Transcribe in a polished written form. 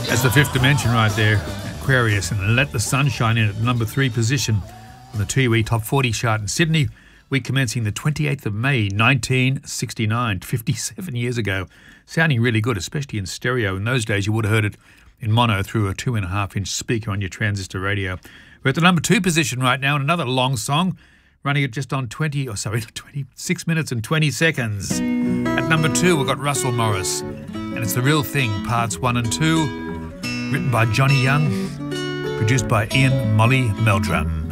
That's the Fifth Dimension right there, Aquarius, and Let the Sun Shine In at the number 3 position on the TUE Top 40 chart in Sydney. Week commencing the 28th of May, 1969, 57 years ago. Sounding really good, especially in stereo. In those days, you would have heard it in mono through a 2.5-inch speaker on your transistor radio. We're at the number 2 position right now, and another long song, running at just on 26 minutes and 20 seconds. At number 2, we've got Russell Morris, and it's The Real Thing, parts 1 and 2, written by Johnny Young, produced by Ian Molly Meldrum.